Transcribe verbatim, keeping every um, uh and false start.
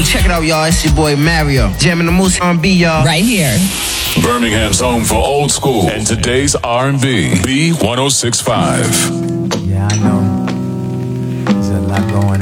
check it out, y'all. It's your boy Mario. Jamming the Moose R and B, y'all. Right here. Birmingham's home for old school and today's R and B. B one oh six point five. Yeah, I know. There's a lot going